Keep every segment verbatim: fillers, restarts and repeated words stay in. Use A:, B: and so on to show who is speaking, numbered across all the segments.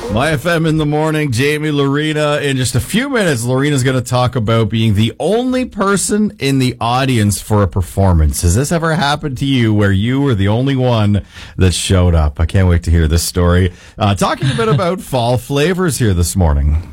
A: My F M in the morning, Jamie, Lorena. In just a few minutes, Lorena's going to talk about being the only person in the audience for a performance. Has this ever happened to you where you were the only one that showed up? I can't wait to hear this story. Uh, talking a bit about fall flavors here this morning.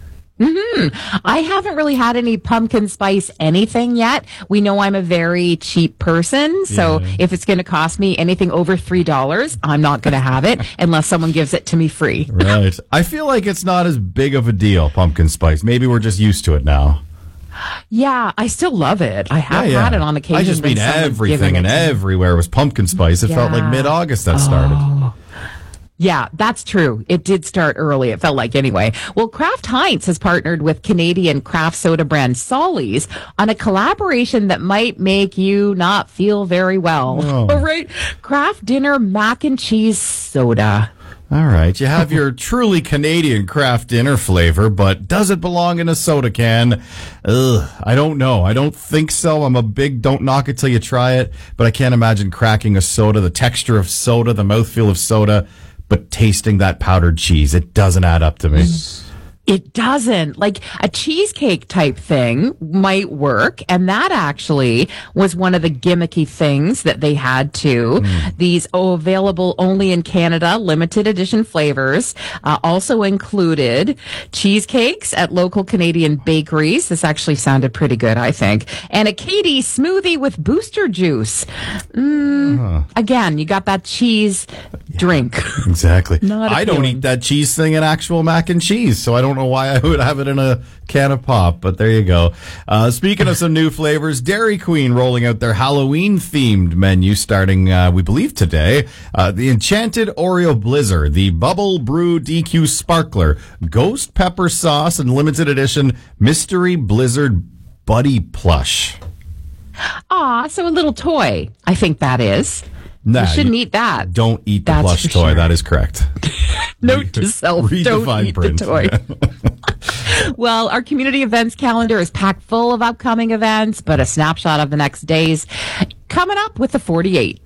B: Mm-hmm. I haven't really had any pumpkin spice anything yet. We know I'm a very cheap person, so yeah. If it's going to cost me anything over three dollars, I'm not going to have it unless someone gives it to me free.
A: Right. I feel like it's not as big of a deal, pumpkin spice. Maybe we're just used to it now.
B: Yeah, I still love it. I have
A: yeah, yeah.
B: had it on occasion.
A: I just mean everything and everywhere was pumpkin spice. It yeah. felt like mid-August that started.
B: Oh. Yeah, that's true. It did start early, it felt like anyway. Well, Kraft Heinz has partnered with Canadian craft soda brand Solly's on a collaboration that might make you not feel very well. Oh. All right. Kraft Dinner Mac and Cheese Soda.
A: All right. You have your truly Canadian craft dinner flavor, but does it belong in a soda can? Ugh, I don't know. I don't think so. I'm a big don't knock it till you try it, but I can't imagine cracking a soda, the texture of soda, the mouthfeel of soda, but tasting that powdered cheese. It doesn't add up to me.
B: It doesn't. Like a cheesecake type thing might work. And that actually was one of the gimmicky things that they had too. Mm. These oh, available only in Canada, limited edition flavors, uh, also included cheesecakes at local Canadian bakeries. This actually sounded pretty good, I think. And a Katie smoothie with booster juice. Mm, huh. Again, you got that cheese yeah, drink.
A: Exactly.
B: Not
A: I don't eat that cheese thing in actual mac and cheese, so I don't know why I would have it in a can of pop, but there you go. Uh, speaking of some new flavors, Dairy Queen rolling out their Halloween-themed menu starting, uh, we believe, today. Uh, the Enchanted Oreo Blizzard, the Bubble Brew D Q Sparkler, Ghost Pepper Sauce, and limited edition Mystery Blizzard Buddy Plush.
B: Aw, so a little toy, I think that is.
A: Nah,
B: you shouldn't
A: you
B: eat that.
A: Don't eat the
B: That's
A: plush toy.
B: Sure.
A: That is correct.
B: Note to self,
A: Read
B: don't
A: the
B: eat
A: print.
B: the toy. Well, our community events calendar is packed full of upcoming events, but a snapshot of the next days coming up with the forty-eight.